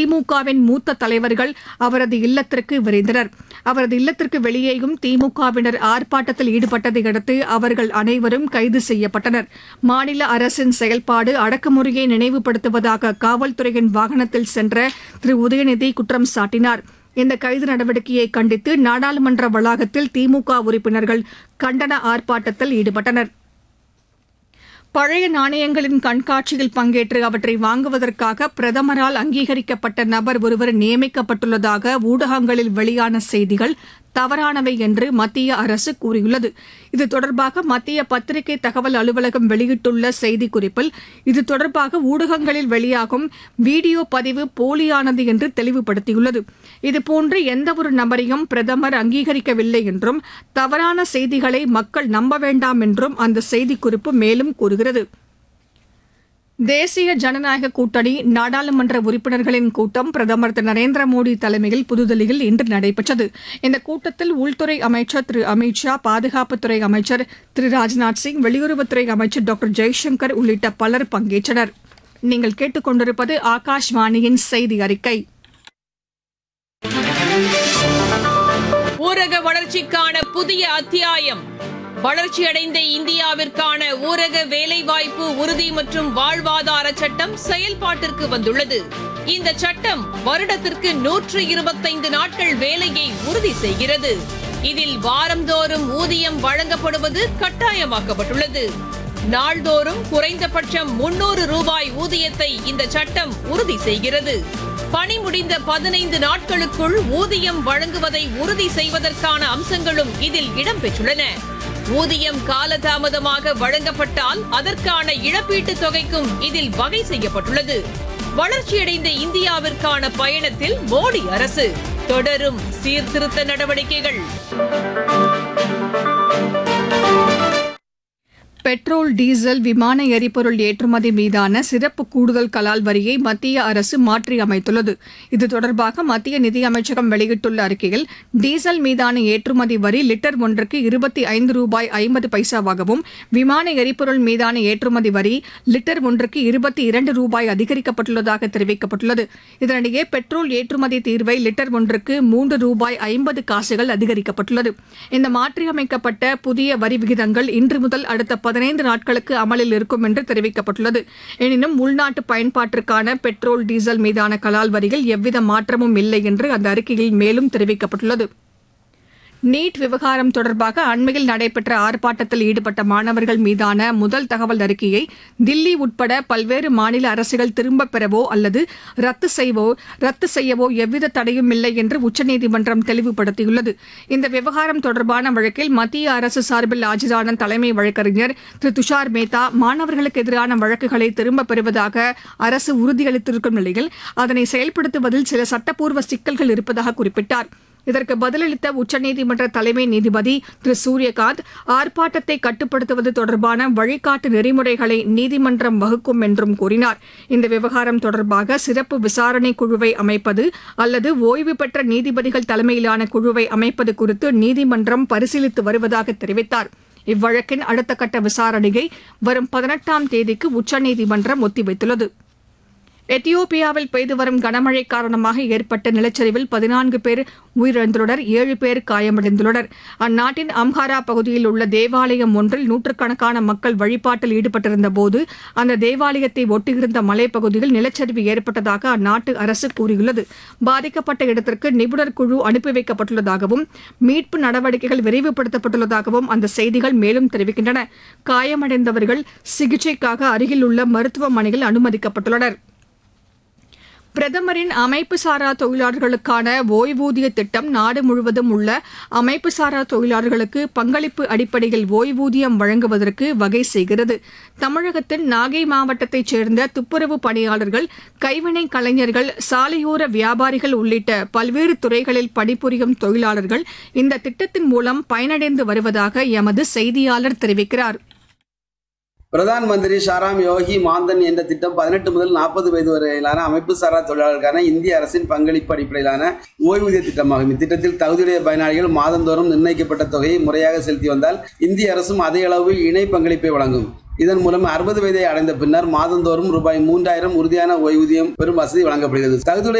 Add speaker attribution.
Speaker 1: திமுகவின் மூத்த தலைவர்கள் அவரது இல்லத்திற்கு விரைந்தனர். அவரது இல்லத்திற்கு வெளியேயும் திமுகவினர் ஆர்ப்பாட்டத்தில் ஈடுபட்டதை அடுத்து அவர்கள் அனைவரும் கைது செய்யப்பட்டனர். மாநில அரசின் செயல்பாடு அடக்குமுறையை நினைவுபடுத்துவதாக காவல்துறையின் வாகனத்தில் சென்ற திரு உதயநிதி குற்றம் சாட்டினார். இந்த கைது நடவடிக்கையை கண்டித்து நாடாளுமன்ற வளாகத்தில் திமுக உறுப்பினர்கள் கண்டன ஆர்ப்பாட்டத்தில் ஈடுபட்டனர். பழைய நாணயங்களின் கண்காட்சியில் பங்கேற்று அவற்றை வாங்குவதற்காக பிரதமரால் அங்கீகரிக்கப்பட்ட நபர் ஒருவர் நியமிக்கப்பட்டுள்ளதாக ஊடகங்களில் வெளியான செய்திகள் தவறானவை என்று மத்திய அரசு கூறியுள்ளது. இது தொடர்பாக மத்திய பத்திரிகை தகவல் அலுவலகம் வெளியிட்டுள்ள செய்திக்குறிப்பில் இது தொடர்பாக ஊடகங்களில் வெளியாகும் வீடியோ பதிவு போலியானது என்று தெளிவுபடுத்தியுள்ளது. இதுபோன்று எந்தவொரு நபரையும் பிரதமர் அங்கீகரிக்கவில்லை என்றும் தவறான செய்திகளை மக்கள் நம்ப வேண்டாம் என்றும் அந்த செய்திக்குறிப்பு மேலும் கூறுகிறது. தேசிய ஜனநாயக கூட்டணி நாடாளுமன்ற உறுப்பினர்களின் கூட்டம் பிரதமர் திரு நரேந்திர மோடி தலைமையில் புதுதில்லியில் இன்று நடைபெற்றது. இந்த கூட்டத்தில் உள்துறை அமைச்சர் திரு அமித் ஷா, பாதுகாப்புத்துறை அமைச்சர் திரு ராஜ்நாத் சிங், வெளியுறவுத்துறை அமைச்சர் டாக்டர் ஜெய்சங்கர் உள்ளிட்ட பலர் பங்கேற்றனர். நீங்கள் கேட்டுக் கொண்டிருப்பது ஆகாஷ்வாணியின் செய்தி அறிக்கை.
Speaker 2: ஊரக வளர்ச்சிக்கான புதிய அத்தியாயம். வளர்ச்சியடைந்த இந்தியாவிற்கான ஊரக வேலைவாய்ப்பு உறுதி மற்றும் வாழ்வாதார சட்டம் செயல்பாட்டிற்கு வந்துள்ளது. இந்த சட்டம் வருடத்திற்கு 125 நாட்கள் வேலையை உறுதி செய்கிறது. இதில் வாரந்தோறும் ஊதியம் வழங்கப்படுவது கட்டாயமாக்கப்பட்டுள்ளது. நாள்தோறும் குறைந்தபட்சம் 300 ரூபாய் ஊதியத்தை இந்த சட்டம் உறுதி செய்கிறது. பணி முடிந்த 15 நாட்களுக்குள் ஊதியம் வழங்குவதை உறுதி செய்வதற்கான அம்சங்களும் இதில் இடம்பெற்றுள்ளன. ஊதியம் காலதாமதமாக வழங்கப்பட்டால் அதற்கான இழப்பீட்டுத் தொகைக்கும் இதில் வகை செய்யப்பட்டுள்ளது. வளர்ச்சியடைந்த இந்தியாவிற்கான பயணத்தில் மோடி அரசு தொடரும் சீர்திருத்த நடவடிக்கைகள்.
Speaker 1: பெட்ரோல், டீசல், விமான எரிபொருள் ஏற்றுமதி மீதான சிறப்பு கூடுதல் கலால் வரியை மத்திய அரசு மாற்றியமைத்துள்ளது. இது தொடர்பாக மத்திய நிதியமைச்சகம் வெளியிட்டுள்ள அறிக்கையில், டீசல் மீதான ஏற்றுமதி வரி லிட்டர் ஒன்றுக்கு 25 ரூபாய் 50 பைசாவாகவும், விமான எரிபொருள் மீதான ஏற்றுமதி வரி லிட்டர் ஒன்றுக்கு 22 ரூபாய் அதிகரிக்கப்பட்டுள்ளதாக தெரிவிக்கப்பட்டுள்ளது. இதனிடையே பெட்ரோல் ஏற்றுமதி தீர்வை லிட்டர் ஒன்றுக்கு 3 ரூபாய் 50 காசுகள் அதிகரிக்கப்பட்டுள்ளது. இந்த மாற்றியமைக்கப்பட்ட புதிய வரி விகிதங்கள் இன்று முதல் அடுத்த 15 நாட்களுக்கு அமலில் இருக்கும் என்று தெரிவிக்கப்பட்டுள்ளது. எனினும் உள்நாட்டு பயன்பாட்டிற்கான பெட்ரோல், டீசல் மீதான கலால் வரியில் எவ்வித மாற்றமும் இல்லை என்று அந்த அறிக்கையில் மேலும் தெரிவிக்கப்பட்டுள்ளது. நீட் விவகாரம் தொடர்பாக அண்மையில் நடைபெற்ற ஆர்ப்பாட்டத்தில் ஈடுபட்ட மாணவர்கள் மீதான முதல் தகவல் அறிக்கையை தில்லி உட்பட பல்வேறு மாநில அரசுகள் திரும்பப் பெறவோ அல்லது ரத்து செய்யவோ எவ்வித தடையும் இல்லை என்று உச்சநீதிமன்றம் தெளிவுபடுத்தியுள்ளது. இந்த விவகாரம் தொடர்பான வழக்கில் மத்திய அரசு சார்பில் ஆஜரான தலைமை வழக்கறிஞர் திரு துஷார் மேத்தா, மாணவர்களுக்கு எதிரான வழக்குகளை திரும்பப் பெறுவதாக அரசு உறுதியளித்திருக்கும் நிலையில் அதனை செயல்படுத்துவதில் சில சட்டப்பூர்வ சிக்கல்கள் இருப்பதாக குறிப்பிட்டார். இதற்கு பதிலளித்த உச்சநீதிமன்ற தலைமை நீதிபதி திரு சூரியகாந்த், ஆர்ப்பாட்டத்தை கட்டுப்படுத்துவது தொடர்பான வழிகாட்டு நெறிமுறைகளை நீதிமன்றம் வகுக்கும் என்றும் கூறினார். இந்த விவகாரம் தொடர்பாக சிறப்பு விசாரணை குழுவை அமைப்பது அல்லது ஓய்வு பெற்ற நீதிபதிகள் தலைமையிலான குழுவை அமைப்பது குறித்து நீதிமன்றம் பரிசீலித்து வருவதாக தெரிவித்தார். இவ்வழக்கின் அடுத்த கட்ட விசாரணையை வரும் 18ஆம் தேதிக்கு உச்சநீதிமன்றம் ஒத்திவைத்துள்ளது. எத்தியோப்பியாவில் பெய்து வரும் கனமழை காரணமாக ஏற்பட்ட நிலச்சரிவில் 14 பேர் உயிரிழந்துள்ளனர், 7 பேர் காயமடைந்துள்ளனர். அந்நாட்டின் அம்ஹாரா பகுதியில் உள்ள தேவாலயம் ஒன்றில் நூற்றுக்கணக்கான மக்கள் வழிபாட்டில் ஈடுபட்டிருந்தபோது அந்த தேவாலயத்தை ஒட்டியிருந்த மலைப்பகுதியில் நிலச்சரிவு ஏற்பட்டதாக அந்நாட்டு அரசு கூறியுள்ளது. பாதிக்கப்பட்ட இடத்திற்கு நிபுணர் குழு அனுப்பி வைக்கப்பட்டுள்ளதாகவும் மீட்பு நடவடிக்கைகள் விரைவுபடுத்தப்பட்டுள்ளதாகவும் அந்த செய்திகள் மேலும் தெரிவிக்கின்றன. காயமடைந்தவர்கள் சிகிச்சைக்காக அருகில் உள்ள மருத்துவமனையில் அனுமதிக்கப்பட்டுள்ளனர். பிரதமரின் அமைப்புசாரா தொழிலாளர்களுக்கான ஓய்வூதிய திட்டம் நாடு முழுவதும் உள்ள அமைப்புசாரா தொழிலாளர்களுக்கு பங்களிப்பு அடிப்படையில் ஓய்வூதியம் வழங்குவதற்கு வகை செய்கிறது. தமிழகத்தின் நாகை மாவட்டத்தைச் சேர்ந்த துப்புரவு பணியாளர்கள், கைவினை கலைஞர்கள், சாலையோர வியாபாரிகள் உள்ளிட்ட பல்வேறு துறைகளில் பணிபுரியும் தொழிலாளர்கள் இந்த திட்டத்தின் மூலம் பயனடைந்து வருவதாக எமது செய்தியாளர் தெரிவிக்கிறார்.
Speaker 3: பிரதான் மந்திரி ஷாராம் யோகி மான்தன் என்ற திட்டம் 18 முதல் 40 வயது வரையிலான அமைப்பு சாரா தொழிலாளர்களுக்கான இந்திய அரசின் பங்களிப்பு அடிப்படையிலான ஓய்வூதிய திட்டமாகும். இத்திட்டத்தில் தகுதியுடைய பயனாளிகள் மாதந்தோறும் நிர்ணயிக்கப்பட்ட தொகையை முறையாக செலுத்தி வந்தால் இந்திய அரசும் அதே அளவு இணை பங்களிப்பை வழங்கும். இதன் மூலம் 60 வயதை அடைந்த பின்னர் மாதந்தோறும் ரூபாய் 3000 உறுதியான ஓய்வூதியம் பெறும் வசதி வழங்கப்படுகிறது. தகுதியுடைய